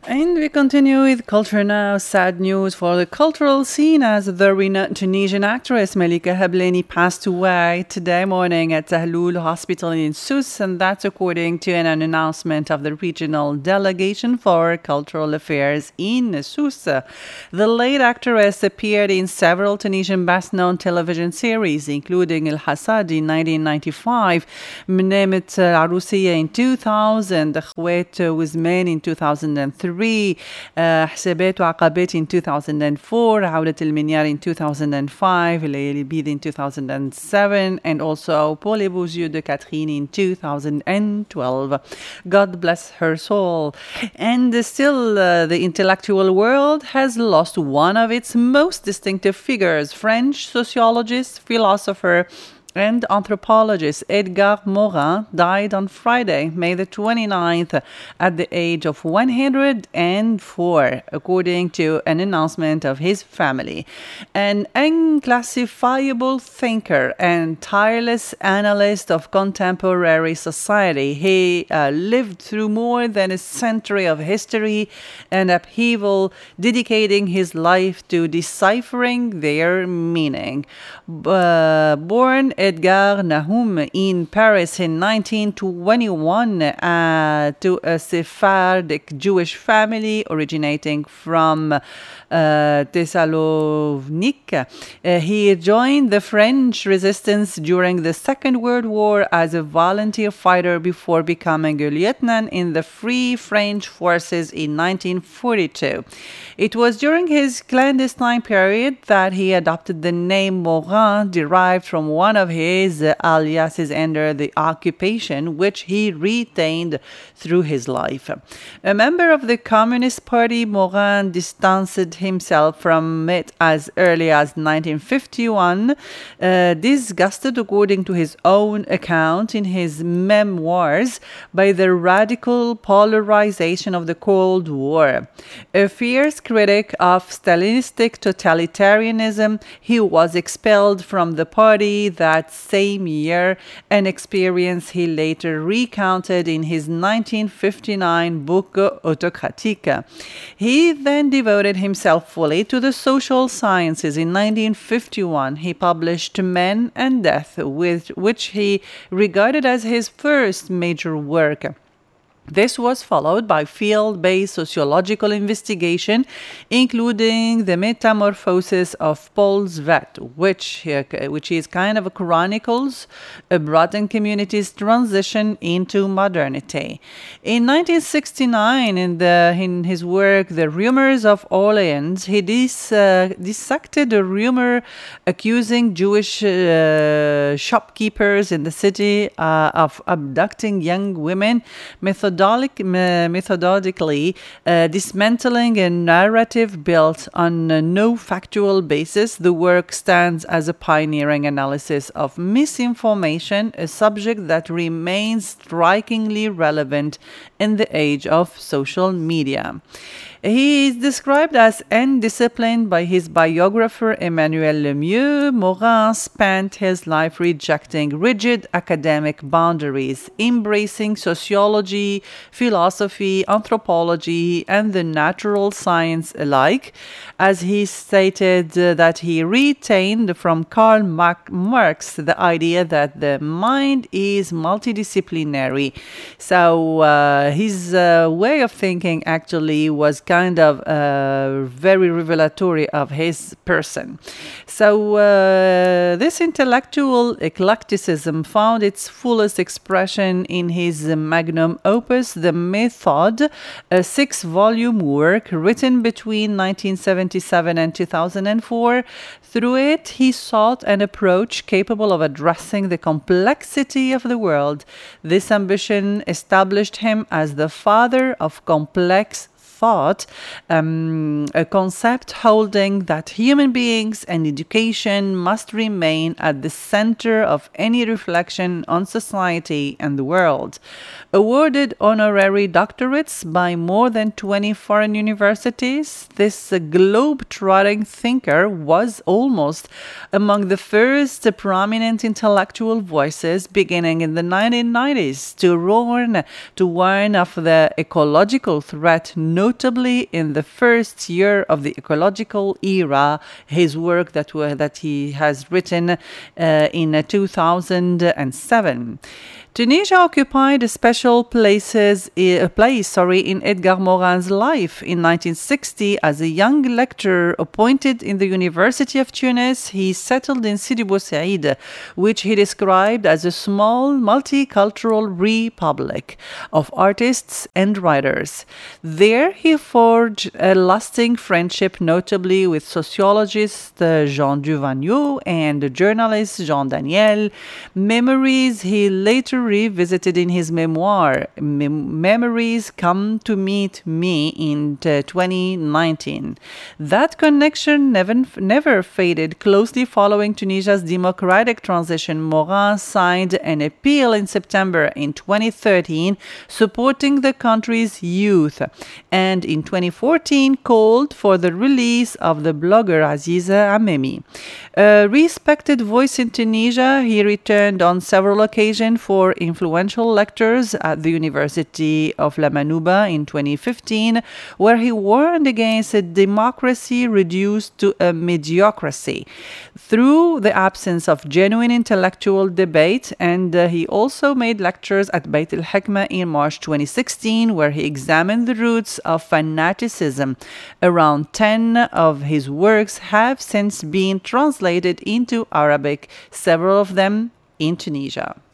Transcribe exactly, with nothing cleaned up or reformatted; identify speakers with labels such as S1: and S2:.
S1: And we continue with culture now. Sad news for the cultural scene as the renowned Tunisian actress Malika Hableni passed away today morning at Tahloul Hospital in Sousse, and that's according to an announcement of the regional delegation for cultural affairs in Sousse. The late actress appeared in several Tunisian best-known television series, including El Hassad in nineteen ninety-five, Mnemet Arousiya in two thousand, Khwet Wizman in two thousand three, حسابات وعقبات in two thousand four, عودة المنيار in two thousand five, ليالي البيض in two thousand seven, and also Pour les beaux yeux de Catherine in two thousand twelve. God bless her soul. And still, uh, the intellectual world has lost one of its most distinctive figures, French sociologist, philosopher, and anthropologist Edgar Morin died on Friday, May the twenty-ninth, at the age of one hundred four, according to an announcement of his family. An unclassifiable thinker and tireless analyst of contemporary society, he uh, lived through more than a century of history and upheaval, dedicating his life to deciphering their meaning. Uh, born Edgar Nahum in Paris in nineteen twenty-one uh, to a Sephardic Jewish family originating from uh, Thessaloniki. Uh, he joined the French resistance during the Second World War as a volunteer fighter before becoming a lieutenant in the Free French Forces in nineteen forty-two. It was during his clandestine period that he adopted the name Morin, derived from one of his uh, aliases under the occupation, which he retained through his life. A member of the Communist Party, Morin distanced himself from it as early as nineteen fifty-one, uh, disgusted, according to his own account in his memoirs, by the radical polarization of the Cold War. A fierce critic of Stalinistic totalitarianism, he was expelled from the party that same year, an experience he later recounted in his nineteen fifty-nine book Autocratique. He then devoted himself fully to the social sciences. In nineteen fifty-one, he published Men and Death, with which he regarded as his first major work. This was followed by field-based sociological investigation, including the Metamorphosis of Paul Svet, which, uh, which is kind of a chronicles a Breton community's transition into modernity. In nineteen sixty-nine, in, the, in his work The Rumors of Orleans, he dis, uh, dissected a rumor accusing Jewish uh, shopkeepers in the city uh, of abducting young women, methodologically methodically uh, dismantling a narrative built on uh, no factual basis. The work stands as a pioneering analysis of misinformation, a subject that remains strikingly relevant in the age of social media. He is described as undisciplined by his biographer Emmanuel Lemieux. Morin spent his life rejecting rigid academic boundaries, embracing sociology, philosophy, anthropology, and the natural science alike, as he stated uh, that he retained from Karl Marx the idea that the mind is multidisciplinary. So uh, his uh, way of thinking actually was kind of uh, very revelatory of his person. So uh, this intellectual eclecticism found its fullest expression in his magnum opus, The Method, a six-volume work written between nineteen seventy-seven and two thousand four. Through it, he sought an approach capable of addressing the complexity of the world. This ambition established him as the father of complex thought, um, a concept holding that human beings and education must remain at the center of any reflection on society and the world. Awarded honorary doctorates by more than twenty foreign universities, this uh, globe-trotting thinker was almost among the first prominent intellectual voices beginning in the nineteen nineties to warn, to warn of the ecological threat, notably notably in the first year of the ecological era, his work that, were, that he has written uh, in two thousand seven. Tunisia occupied a special places, a place sorry, in Edgar Morin's life. In nineteen sixty, as a young lecturer appointed in the University of Tunis, he settled in Sidi Bou Said, which he described as a small multicultural republic of artists and writers. There he forged a lasting friendship, notably with sociologist uh, Jean Duvagneau and journalist Jean Daniel, memories he later revisited in his memoir, Mem- Memories Come to Meet Me, in uh, twenty nineteen. That connection never, never faded. Closely following Tunisia's democratic transition, Morin signed an appeal in September in twenty thirteen supporting the country's youth, and in twenty fourteen called for the release of the blogger Aziza Amemi. A respected voice in Tunisia, he returned on several occasions for influential lectures at the University of La Manouba in twenty fifteen, where he warned against a democracy reduced to a mediocrity through the absence of genuine intellectual debate. And uh, he also made lectures at Beit al-Hikma in March twenty sixteen, where he examined the roots of fanaticism. Around ten of his works have since been translated into Arabic, several of them in Tunisia.